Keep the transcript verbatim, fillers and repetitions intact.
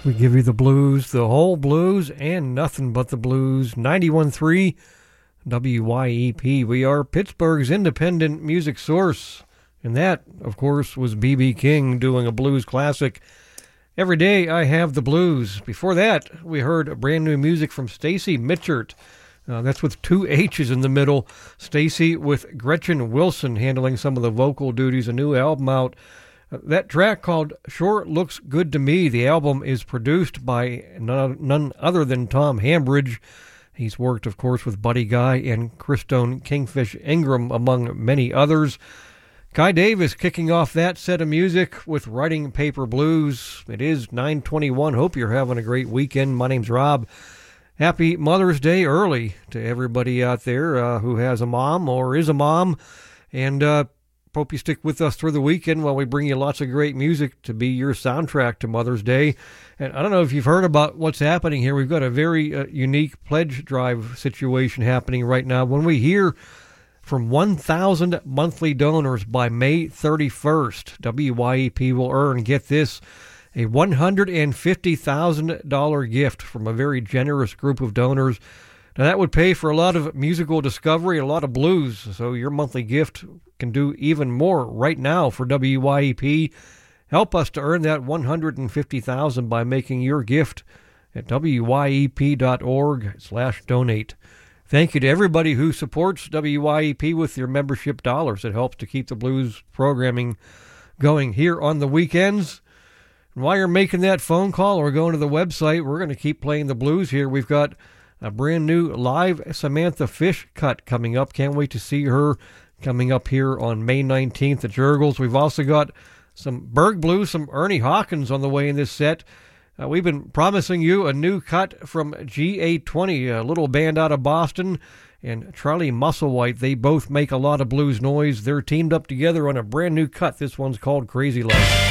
We give you the blues, the whole blues, and nothing but the blues. ninety-one point three W Y E P. We are Pittsburgh's independent music source. And that, of course, was B B King doing a blues classic. Every Day I Have the Blues. Before that, we heard brand new music from Stacy Mitchert. Uh, that's with two H's in the middle. Stacy with Gretchen Wilson handling some of the vocal duties. A new album out. Uh, that track called Sure Looks Good to Me. The album is produced by none, none other than Tom Hambridge. He's worked, of course, with Buddy Guy and Christone Kingfish Ingram, among many others. Kai Davis kicking off that set of music with Writing Paper Blues. It is nine twenty-one. Hope you're having a great weekend. My name's Rob. Happy Mother's Day early to everybody out there uh, who has a mom or is a mom. And uh, hope you stick with us through the weekend while we bring you lots of great music to be your soundtrack to Mother's Day. And I don't know if you've heard about what's happening here. We've got a very uh, unique pledge drive situation happening right now. When we hear from one thousand monthly donors by May thirty-first, W Y E P will earn, get this, a one hundred fifty thousand dollars gift from a very generous group of donors. Now, that would pay for a lot of musical discovery, a lot of blues, so your monthly gift can do even more right now for W Y E P. Help us to earn that one hundred fifty thousand dollars by making your gift at W Y E P dot org slash donate. Thank you to everybody who supports W Y E P with your membership dollars. It helps to keep the blues programming going here on the weekends. And while you're making that phone call or going to the website, we're going to keep playing the blues here. We've got a brand new live Samantha Fish cut coming up. Can't wait to see her coming up here on May nineteenth at Jurgles. We've also got some Berg Blues, some Ernie Hawkins on the way in this set. Uh, we've been promising you a new cut from G A twenty, a little band out of Boston, and Charlie Musselwhite. They both make a lot of blues noise. They're teamed up together on a brand new cut. This one's called Crazy Love.